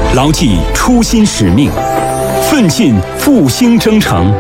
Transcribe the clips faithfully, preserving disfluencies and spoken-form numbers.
牢记初心使命，奋进复兴征程。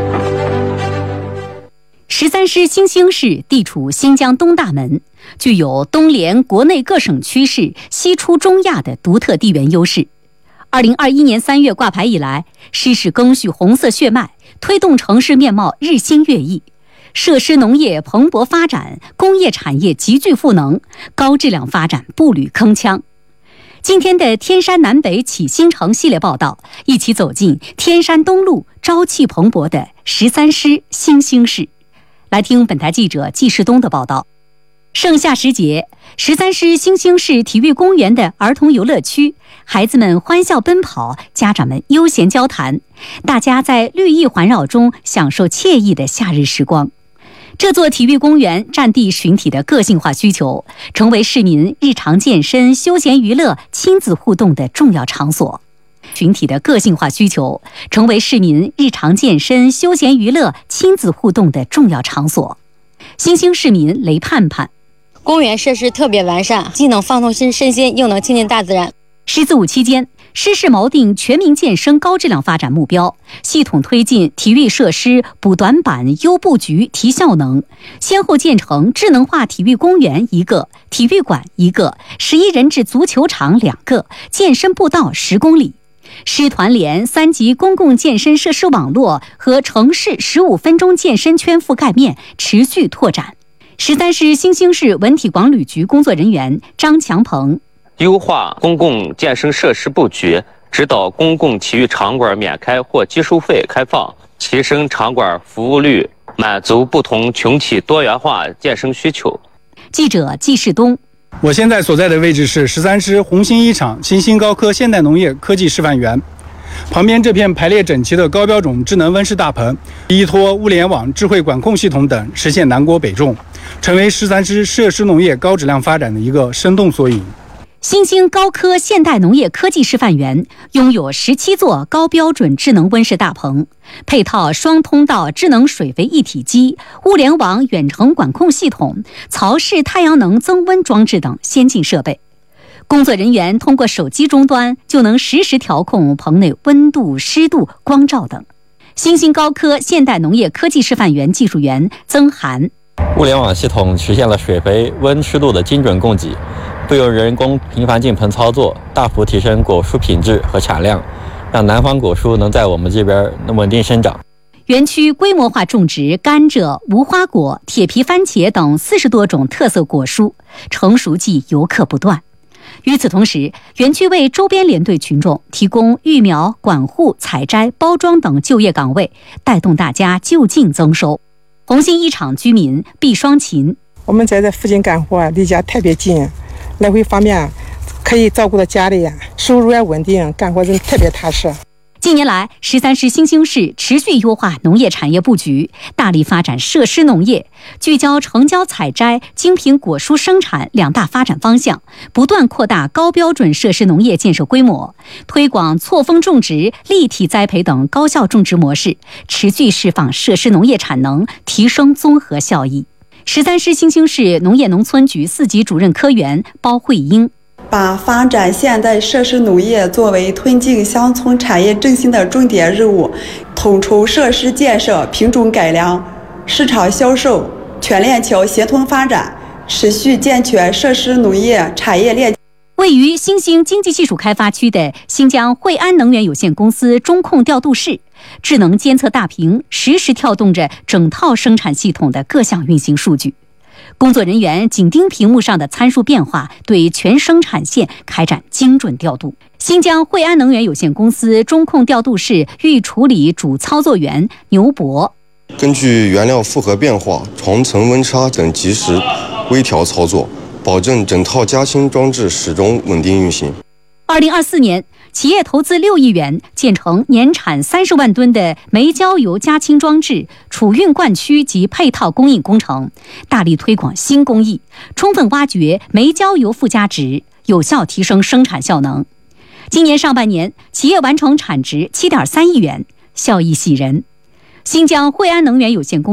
十三师新兴市地处新疆东大门，具有东连国内各省区市、西出中亚的独特地缘优势。二零二一年三月挂牌以来，师是赓续红色血脉，推动城市面貌日新月异，设施农业蓬勃发展，工业产业急剧赋能，高质量发展步履铿锵。今天的天山南北启新城系列报道，一起走进天山东路朝气蓬勃的十三师新兴市。来听本台记者季世东的报道。盛夏时节，十三师新兴市体育公园的儿童游乐区，孩子们欢笑奔跑，家长们悠闲交谈，大家在绿意环绕中享受惬意的夏日时光。这座体育公园占地群体的个性化需求，成为市民日常健身、休闲娱乐、亲子互动的重要场所。群体的个性化需求成为市民日常健身、休闲娱乐、亲子互动的重要场所。新兴市民雷盼盼， 公园设施特别完善，既能放松身身心，又能亲近大自然。 十四五期间，师是锚定全民健身高质量发展目标，系统推进体育设施补短板、优布局、提效能，先后建成智能化体育公园一个、体育馆一个、十一人制足球场两个、健身步道十公里。师团联三级公共健身设施网络和城市十五分钟健身圈覆盖面持续拓展。十三师新兴市文体广旅局工作人员张强鹏， 优化公共健身设施布局，指导公共体育场馆免开或基收费开放，提升场馆服务率，满足不同群体多元化健身需求。 记者季世东。 我现在所在的位置是十三师红星一厂新兴高科现代农业科技示范园，旁边这片排列整齐的高标准智能温室大棚，依托物联网、智慧管控系统等，实现南国北种，成为十三师设施农业高质量发展的一个生动缩影。 新兴高科现代农业科技示范园拥有十七座高标准智能温室大棚，配套双通道智能水肥一体机、物联网远程管控系统、槽式太阳能增温装置等先进设备。工作人员通过手机终端就能实时调控棚内温度、湿度、光照等。新兴高科现代农业科技示范园技术员曾涵， 物联网系统实现了水肥、温、湿度的精准供给，不用人工频繁进棚操作，大幅提升果蔬品质和产量，让南方果蔬能在我们这边稳定生长。 园区规模化种植甘蔗、无花果、铁皮番茄等四十多种特色果蔬，成熟季游客不断。与此同时，园区为周边连队群众提供育苗、管护、采摘、包装等就业岗位，带动大家就近增收。红星一厂居民毕双琴， 我们在这附近干活，离家特别近，来回方便，可以照顾到家里，收入也稳定，干活真特别踏实。 近年来，十三师新兴市持续优化农业产业布局，大力发展设施农业，聚焦成交采摘、精品果蔬生产两大发展方向，不断扩大高标准设施农业建设规模，推广错峰种植、立体栽培等高效种植模式，持续释放设施农业产能，提升综合效益。十三师新兴市农业农村局四级主任科员包慧英， 把发展现代设施农业作为推进乡村产业振兴的重点任务，统筹设施建设、品种改良、市场销售全链条协同发展，持续健全设施农业产业链。 位于新兴经济技术开发区的新疆惠安能源有限公司中控调度室，智能监测大屏实时调动着整套生产系统的各项运行数据。工作人员紧盯屏幕上的参数变化，对全生产线开展精准调度。新疆惠安能源有限公司中控调度室预处理主操作员牛博， 根据原料负荷变化、床层温差等及时微调操作，保证整套加氢装置始终稳定运行。 二零二四年，企业投资六亿元建成年产三十万吨的煤焦油加氢装置储运灌区及配套供应工程，大力推广新工艺，充分挖掘煤焦油附加值，有效提升生产效能。今年上半年，企业完成产值七点三亿元，效益喜人。新疆惠安能源有限公司